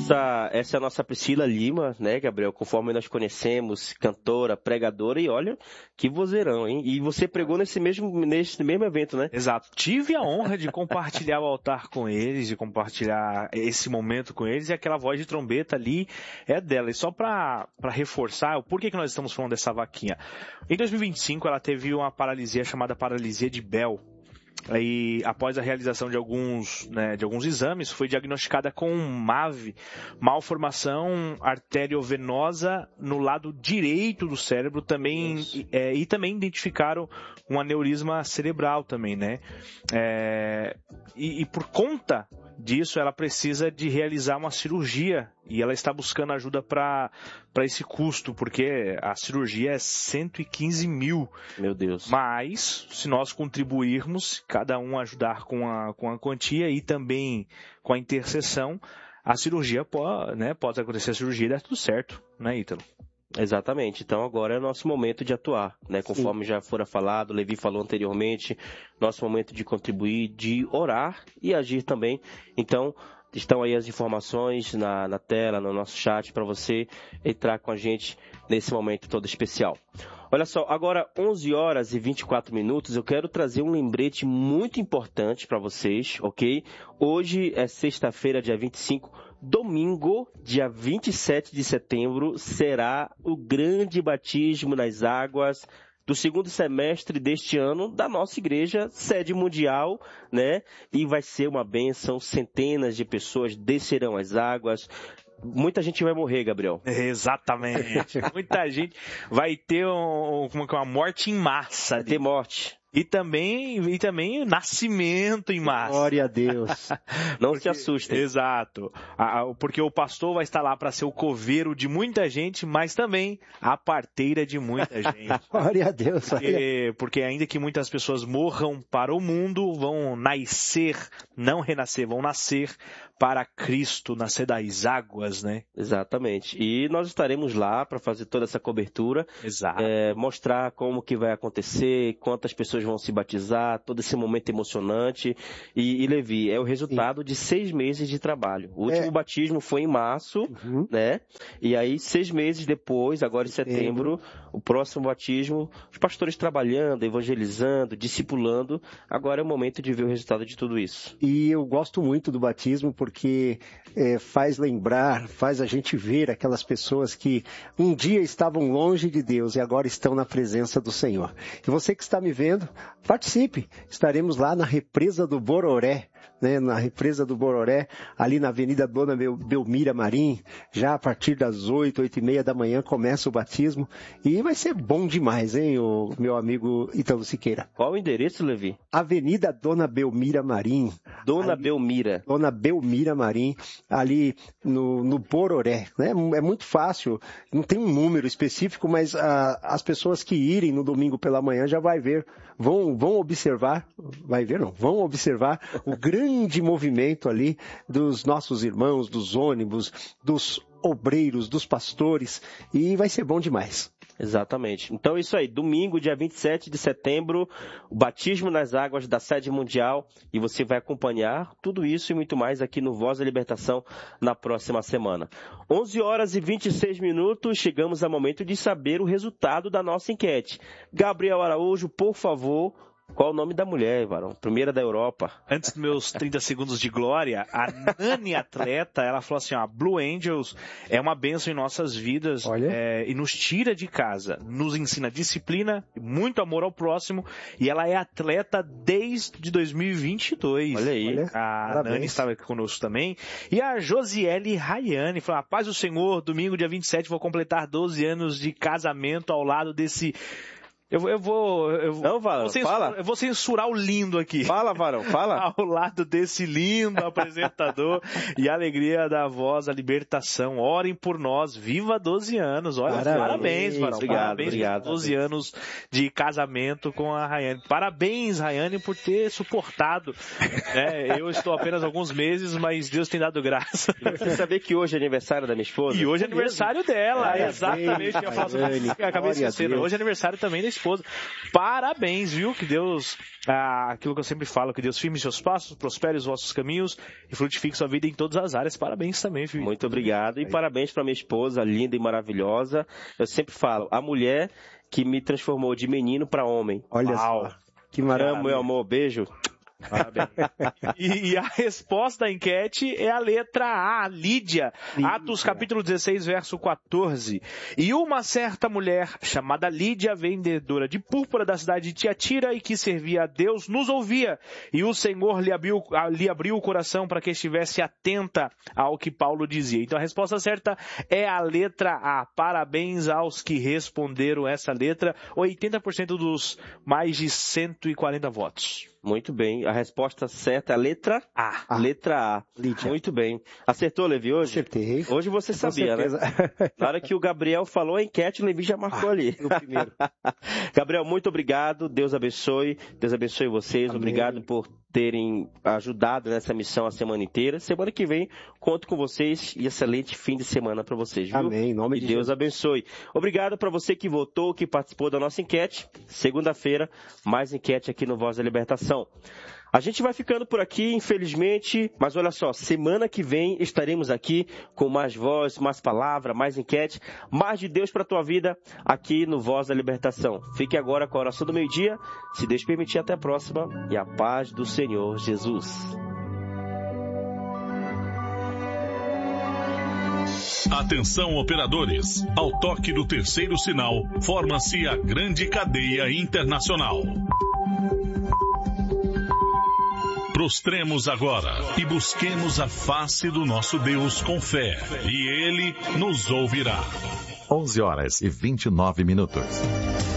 Essa é a nossa Priscila Lima, né, Gabriel? Conforme nós conhecemos, cantora, pregadora, e olha, que vozeirão, hein? E você pregou nesse mesmo evento, né? Exato. Tive a honra de compartilhar o altar com eles, de compartilhar esse momento com eles, e aquela voz de trombeta ali é dela. E só para reforçar, por que nós estamos falando dessa vaquinha? Em 2025, ela teve uma paralisia chamada paralisia de Bell. E após a realização de alguns exames, foi diagnosticada com MAVE, malformação arteriovenosa no lado direito do cérebro, também, e também identificaram um aneurisma cerebral também, né? E por conta disso, ela precisa de realizar uma cirurgia, e ela está buscando ajuda para esse custo, porque a cirurgia é 115 mil. Meu Deus. Mas, se nós contribuirmos, cada um ajudar com a quantia e também com a intercessão, a cirurgia pode acontecer a cirurgia e dar tudo certo, né, Ítalo? Exatamente. Então agora é o nosso momento de atuar, né? Conforme já fora falado, Levi falou anteriormente, nosso momento de contribuir, de orar e agir também. Então, estão aí as informações na tela, no nosso chat, para você entrar com a gente nesse momento todo especial. Olha só, agora 11 horas e 24 minutos, eu quero trazer um lembrete muito importante para vocês, ok? Hoje é sexta-feira, dia 25. Domingo, dia 27 de setembro, será o grande batismo nas águas do segundo semestre deste ano da nossa igreja, sede mundial, né? E vai ser uma bênção, centenas de pessoas descerão as águas. Muita gente vai morrer, Gabriel. Exatamente. Muita gente vai ter uma morte em massa. Vai ter morte. E também nascimento em massa. Glória a Deus. Não se assustem. Exato. Porque o pastor vai estar lá para ser o coveiro de muita gente, mas também a parteira de muita gente. Glória a Deus. Porque ainda que muitas pessoas morram para o mundo, vão nascer, não renascer, vão nascer para Cristo, nascer das águas, né? Exatamente. E nós estaremos lá para fazer toda essa cobertura. Exato. Mostrar como que vai acontecer, quantas pessoas vão se batizar, todo esse momento emocionante. E Levi, é o resultado de 6 meses de trabalho. O último batismo foi em março, né? E aí, 6 meses depois, agora em setembro, o próximo batismo, os pastores trabalhando, evangelizando, discipulando. Agora é o momento de ver o resultado de tudo isso. E eu gosto muito do batismo porque faz lembrar, faz a gente ver aquelas pessoas que um dia estavam longe de Deus e agora estão na presença do Senhor. E você que está me vendo, participe. Estaremos lá na represa do Bororé, né? Na represa do Bororé, ali na Avenida Dona Belmira Marim, já a partir das 8h30 da manhã começa o batismo e vai ser bom demais, hein, o meu amigo Ítalo Siqueira. Qual o endereço, Levi? Avenida Dona Belmira Marim. Dona Belmira Marim, ali no Bororé, né? É muito fácil, não tem um número específico, mas as pessoas que irem no domingo pela manhã já vai ver, vão observar, vão observar o grande movimento ali dos nossos irmãos, dos ônibus, dos obreiros, dos pastores, e vai ser bom demais. Exatamente. Então é isso aí, domingo, dia 27 de setembro, o batismo nas águas da sede mundial, e você vai acompanhar tudo isso e muito mais aqui no Voz da Libertação na próxima semana. 11 horas e 26 minutos, chegamos ao momento de saber o resultado da nossa enquete. Gabriel Araújo, por favor, qual o nome da mulher, varão? Primeira da Europa. Antes dos meus 30 segundos de glória, a Nani atleta, ela falou assim, Blue Angels é uma bênção em nossas vidas e nos tira de casa, nos ensina disciplina, muito amor ao próximo, e ela é atleta desde 2022. Olha aí. A Nani estava aqui conosco também. E a Josiele Rayane falou, paz do Senhor, domingo, dia 27, vou completar 12 anos de casamento ao lado desse... Eu vou censurar o lindo aqui. Fala, varão, fala. Ao lado desse lindo apresentador e alegria da Voz da Libertação. Orem por nós. Viva 12 anos. Olha, parabéns, varão. Obrigado. 12 anos de casamento com a Rayane. Parabéns, Rayane, por ter suportado. Eu estou apenas alguns meses, mas Deus tem dado graça. Você sabia que hoje é aniversário da minha esposa? E hoje é aniversário dela. Exatamente. Acabei esquecendo. Hoje é aniversário também da esposa esposa. Parabéns, viu? Que Deus, aquilo que eu sempre falo, que Deus firme seus passos, prospere os vossos caminhos e frutifique sua vida em todas as áreas. Parabéns também, filho. Muito obrigado e parabéns para minha esposa, linda e maravilhosa. Eu sempre falo, a mulher que me transformou de menino para homem. Olha só. Que maravilha. Meu amor, beijo. Parabéns. E a resposta da enquete é a letra A, Lídia. Atos capítulo 16, verso 14. E uma certa mulher chamada Lídia, vendedora de púrpura da cidade de Tiatira e que servia a Deus, nos ouvia. E o Senhor lhe abriu o coração para que estivesse atenta ao que Paulo dizia. Então a resposta certa é a letra A. Parabéns aos que responderam essa letra. 80% dos mais de 140 votos. Muito bem. A resposta certa é a letra A. Letra A. Lídia. Muito bem. Acertou, Levi, hoje? Acertei. Hoje você sabia, né? Na hora que o Gabriel falou a enquete, o Levi já marcou ali. O primeiro. Gabriel, muito obrigado. Deus abençoe. Deus abençoe vocês. Amém. Obrigado por terem ajudado nessa missão a semana inteira. Semana que vem, conto com vocês e excelente fim de semana para vocês, viu? Amém. Em nome de Deus abençoe. Obrigado para você que votou, que participou da nossa enquete. Segunda-feira, mais enquete aqui no Voz da Libertação. A gente vai ficando por aqui, infelizmente, mas olha só, semana que vem estaremos aqui com mais voz, mais palavra, mais enquete, mais de Deus para a tua vida aqui no Voz da Libertação. Fique agora com a oração do meio-dia, se Deus permitir, até a próxima e a paz do Senhor Jesus. Atenção, operadores, ao toque do terceiro sinal, forma-se a grande cadeia internacional. Prostremos agora e busquemos a face do nosso Deus com fé, e Ele nos ouvirá. 11h29.